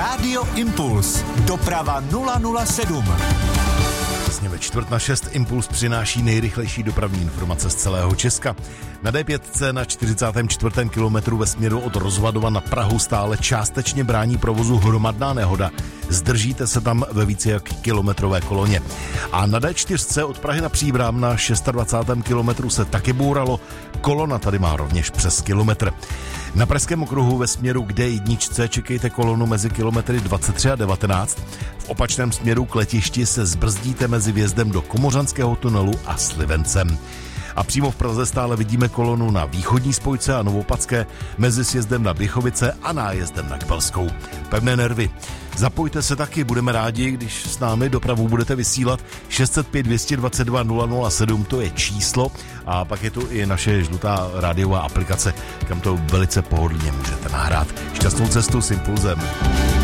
Rádio Impuls. Doprava 007. Vlastně ve 5:45 Impuls přináší nejrychlejší dopravní informace z celého Česka. Na D5 na 44. kilometru ve směru od Rozvadova na Prahu stále částečně brání provozu hromadná nehoda. Zdržíte se tam ve více jak kilometrové koloně. A na D4 od Prahy na Příbram na 26. kilometru se taky bouralo. Kolona tady má rovněž přes kilometr. Na Pražském okruhu ve směru k D1 čekejte kolonu mezi kilometry 23 a 19. V opačném směru k letišti se zbrzdíte mezi vjezdem do Komořanského tunelu a Slivencem. A přímo v Praze stále vidíme kolonu na východní spojce a Novopadské mezi sjezdem na Běchovice a nájezdem na Kbelskou. Pevné nervy. Zapojte se taky, budeme rádi, když s námi dopravu budete vysílat. 605 222 007, to je číslo, a pak je tu i naše žlutá rádiová aplikace, kam to velice pohodlně můžete nahrát. Šťastnou cestu s Impulzem.